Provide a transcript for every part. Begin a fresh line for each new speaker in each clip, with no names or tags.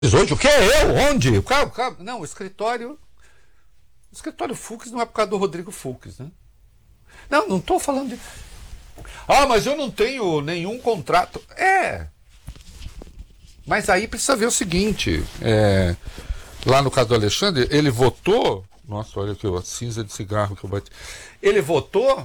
Hoje, o que é eu? Onde? Não, o escritório Fux não é por causa do Rodrigo Fux, né? Não estou falando de... mas eu não tenho nenhum contrato. Mas aí precisa ver o seguinte, lá no caso do Alexandre, ele votou, nossa, olha aqui, a cinza de cigarro que eu bati. Ele votou,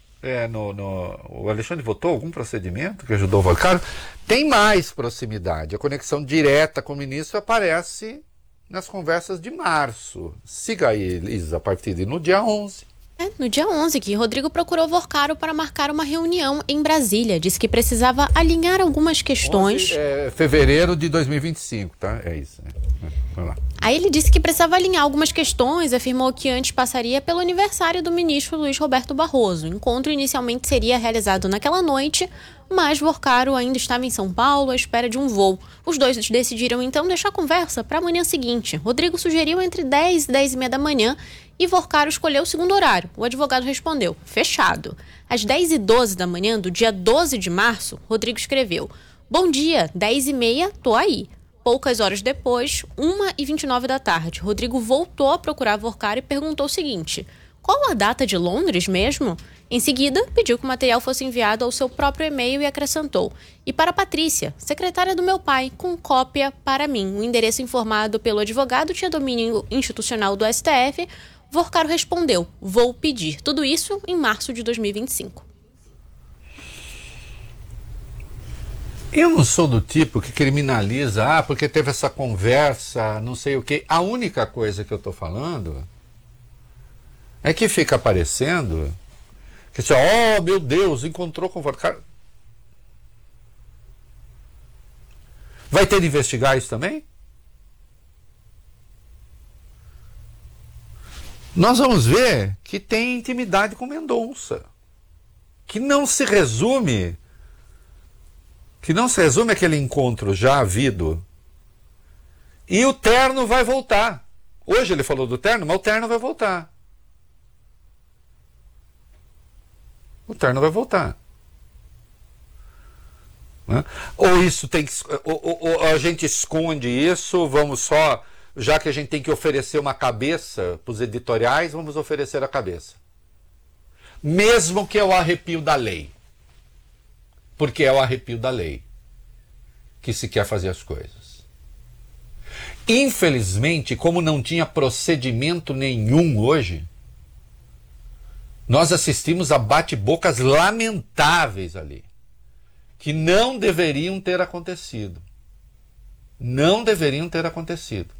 o Alexandre votou algum procedimento que ajudou o Volcaro. Tem mais proximidade. A conexão direta com o ministro aparece nas conversas de março. Siga aí, Elisa, a partir de no dia 11.
No dia 11, que Rodrigo procurou Volcaro para marcar uma reunião em Brasília. Disse que precisava alinhar algumas questões.
11 fevereiro de 2025, tá? É isso. Vamos lá.
Aí ele disse que precisava alinhar algumas questões, afirmou que antes passaria pelo aniversário do ministro Luiz Roberto Barroso. O encontro inicialmente seria realizado naquela noite, mas Volcaro ainda estava em São Paulo à espera de um voo. Os dois decidiram então deixar a conversa para a manhã seguinte. Rodrigo sugeriu entre 10 e 10h30 da manhã e Volcaro escolheu o segundo horário. O advogado respondeu, fechado. Às 10h12 da manhã do dia 12 de março, Rodrigo escreveu, bom dia, 10h30, tô aí. Poucas horas depois, 1h29 da tarde, Rodrigo voltou a procurar Volcaro e perguntou o seguinte, qual a data de Londres mesmo? Em seguida, pediu que o material fosse enviado ao seu próprio e-mail e acrescentou, e para Patrícia, secretária do meu pai, com cópia para mim. O endereço informado pelo advogado tinha domínio institucional do STF. Volcaro respondeu, vou pedir. Tudo isso em março de 2025.
Eu não sou do tipo que criminaliza, porque teve essa conversa, não sei o quê. A única coisa que eu estou falando é que fica aparecendo que assim, meu Deus, encontrou com o Volcaro. Vai ter de investigar isso também? Nós vamos ver que tem intimidade com Mendonça. Que não se resume aquele encontro já havido. E o terno vai voltar. Hoje ele falou do terno, mas o terno vai voltar. O terno vai voltar. Né? Ou isso tem que... Ou a gente esconde isso, vamos só... Já que a gente tem que oferecer uma cabeça para os editoriais, vamos oferecer a cabeça. Mesmo que é o arrepio da lei. Porque é o arrepio da lei que se quer fazer as coisas. Infelizmente, como não tinha procedimento nenhum hoje, nós assistimos a bate-bocas lamentáveis ali, que não deveriam ter acontecido. Não deveriam ter acontecido.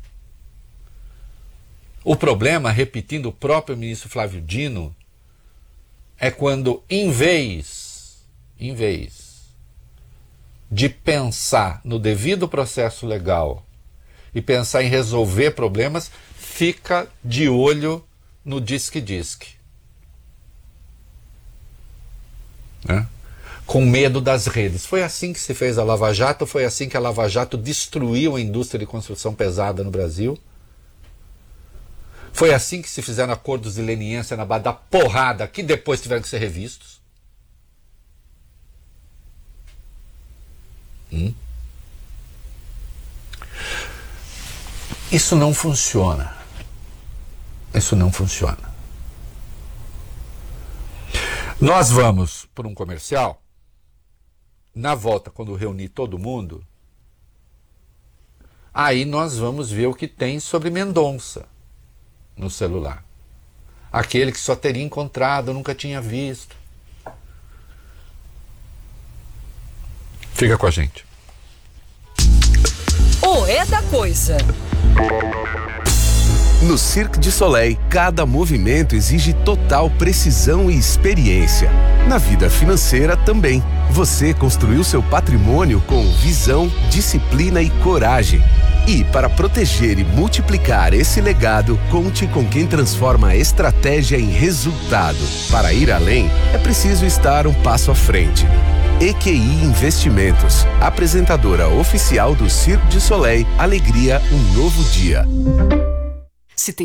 O problema, repetindo o próprio ministro Flávio Dino, é quando, em vez de pensar no devido processo legal e pensar em resolver problemas, fica de olho no disque-disque. Né? Com medo das redes. Foi assim que se fez a Lava Jato, foi assim que a Lava Jato destruiu a indústria de construção pesada no Brasil. Foi assim que se fizeram acordos de leniência na base da porrada, que depois tiveram que ser revistos. Isso não funciona. Isso não funciona. Nós vamos por um comercial. Na volta, quando reunir todo mundo, aí nós vamos ver o que tem sobre Mendonça no celular. Aquele que só teria encontrado, nunca tinha visto. Fica com a gente.
O É da Coisa.
No Cirque du Soleil, cada movimento exige total precisão e experiência. Na vida financeira também. Você construiu seu patrimônio com visão, disciplina e coragem. E para proteger e multiplicar esse legado, conte com quem transforma a estratégia em resultado. Para ir além, é preciso estar um passo à frente. EQI Investimentos, apresentadora oficial do Cirque du Soleil, Alegria, um novo dia.